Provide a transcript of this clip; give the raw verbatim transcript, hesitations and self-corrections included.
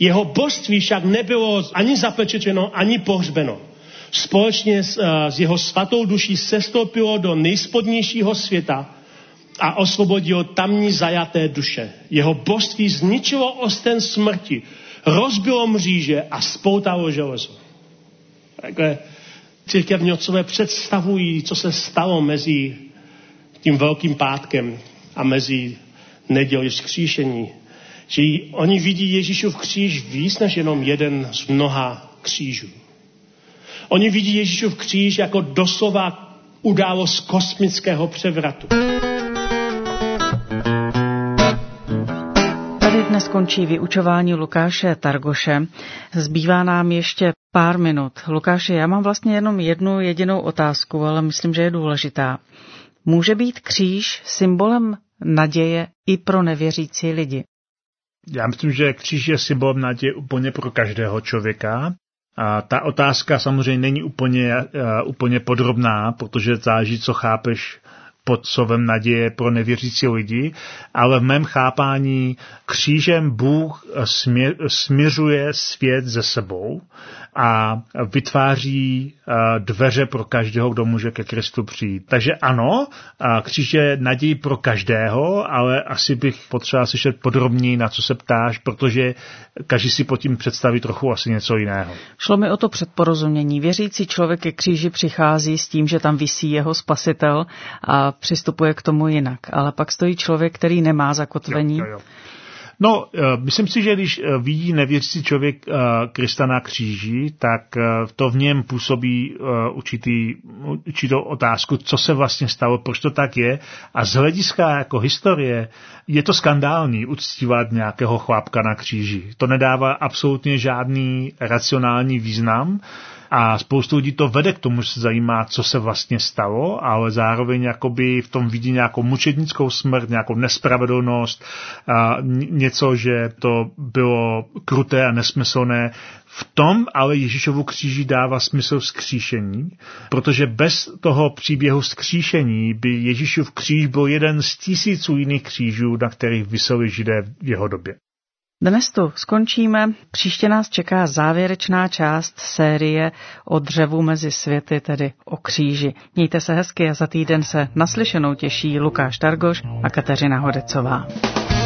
Jeho božství však nebylo ani zapečetěno, ani pohřbeno. Společně s, s jeho svatou duší sestoupilo do nejspodnějšího světa a osvobodil tamní zajaté duše. Jeho božství zničilo osten smrti, rozbilo mříže a spoutalo železo. Takhle církevní otcové představují, co se stalo mezi tím Velkým pátkem a mezi nedělí vzkříšení. Že oni vidí Ježíšův kříž víc než jenom jeden z mnoha křížů. Oni vidí Ježíšův kříž jako doslova událost kosmického převratu. Tady dnes končí vyučování Lukáše Targoše. Zbývá nám ještě pár minut. Lukáši, já mám vlastně jenom jednu jedinou otázku, ale myslím, že je důležitá. Může být kříž symbolem naděje i pro nevěřící lidi? Já myslím, že kříž je symbolem naděje úplně pro každého člověka. A ta otázka samozřejmě není úplně, uh, úplně podrobná, protože záleží, co chápeš pod slovem naděje pro nevěřící lidi, ale v mém chápání křížem Bůh smě, směřuje svět ze sebou a vytváří dveře pro každého, kdo může ke Kristu přijít. Takže ano, kříž je naději pro každého, ale asi bych potřeboval slyšet podrobněji, na co se ptáš, protože každý si pod tím představí trochu asi něco jiného. Šlo mi o to předporozumění. Věřící člověk ke kříži přichází s tím, že tam visí jeho spasitel a přistupuje k tomu jinak. Ale pak stojí člověk, který nemá zakotvení. Jo, jo, jo. No, myslím si, že když vidí nevěřící člověk Krista na kříži, tak to v něm působí určitý, určitou otázku, co se vlastně stalo, proč to tak je. A z hlediska jako historie je to skandální uctívat nějakého chlápka na kříži. To nedává absolutně žádný racionální význam. A spoustu lidí to vede k tomu, že se zajímá, co se vlastně stalo, ale zároveň jakoby v tom vidí nějakou mučednickou smrt, nějakou nespravedlnost, a něco, že to bylo kruté a nesmyslné. V tom ale Ježíšovu kříži dává smysl vzkříšení, protože bez toho příběhu vzkříšení by Ježíšův kříž byl jeden z tisíců jiných křížů, na kterých viseli Židé v jeho době. Dnes tu skončíme. Příště nás čeká závěrečná část série o dřevu mezi světy, tedy o kříži. Mějte se hezky a za týden se naslyšenou těší Lukáš Targoš a Kateřina Hodecová.